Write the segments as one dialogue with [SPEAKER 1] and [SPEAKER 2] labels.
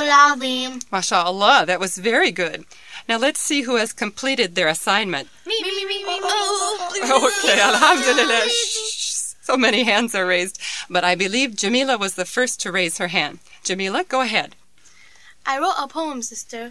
[SPEAKER 1] Azim.
[SPEAKER 2] MashaAllah, that was very good. Now let's see who has completed their assignment.
[SPEAKER 1] Me.
[SPEAKER 2] Okay, Alhamdulillah. Shh. So many hands are raised. But I believe Jamila was the first to raise her hand. Jamila, go ahead.
[SPEAKER 1] I wrote a poem, sister.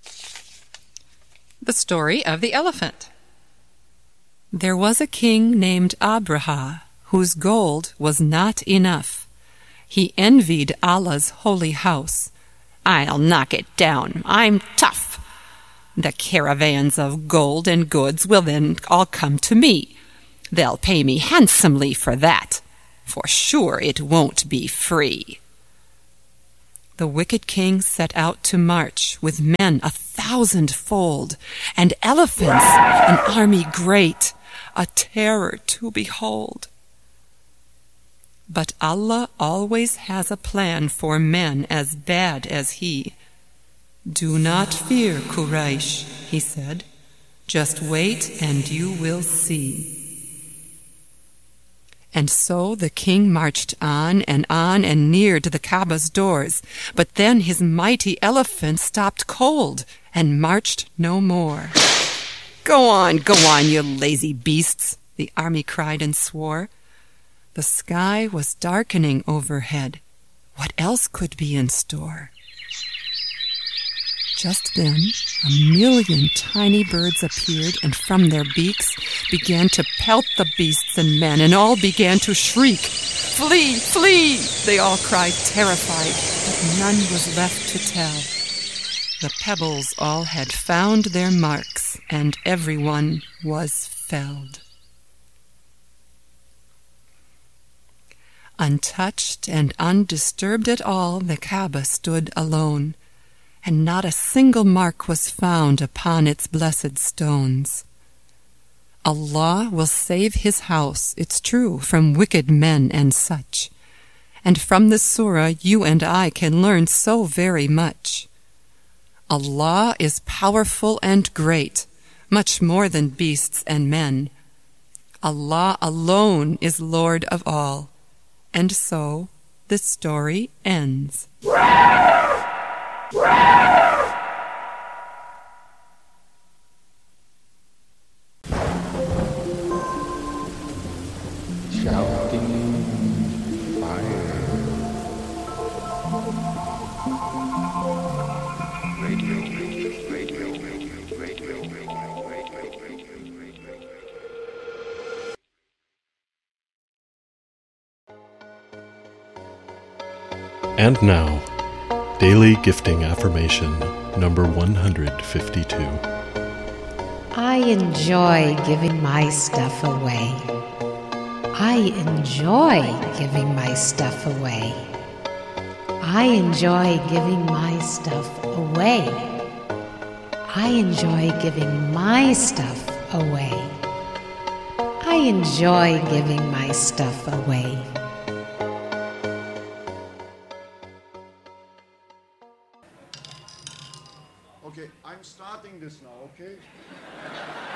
[SPEAKER 2] The Story of the Elephant. There was a king named Abraha, whose gold was not enough. He envied Allah's holy house. "I'll knock it down. I'm tough. The caravans of gold and goods will then all come to me. They'll pay me handsomely for that. For sure it won't be free." The wicked king set out to march with men 1,000-fold, and elephants, an army great, a terror to behold. But Allah always has a plan for men as bad as he. "Do not fear, Quraysh," he said. "Just wait and you will see." And so the king marched on and neared the Kaaba's doors. But then his mighty elephant stopped cold and marched no more. Go on, you lazy beasts," the army cried and swore. The sky was darkening overhead. What else could be in store? Just then, 1,000,000 tiny birds appeared, and from their beaks began to pelt the beasts and men, and all began to shriek. "Flee, flee!" they all cried, terrified, but none was left to tell. The pebbles all had found their marks, and everyone was felled. Untouched and undisturbed at all, the Kaaba stood alone, and not a single mark was found upon its blessed stones. Allah will save his house, it's true, from wicked men and such, and from this surah you and I can learn so very much. Allah is powerful and great, much more than beasts and men. Allah alone is Lord of all, and so this story ends.
[SPEAKER 3] And now, Daily Gifting Affirmation number 152.
[SPEAKER 4] I enjoy giving my stuff away. I enjoy giving my stuff away. I enjoy giving my stuff away. I enjoy giving my stuff away. I enjoy giving my stuff away.
[SPEAKER 5] Okay, I'm starting this now, okay?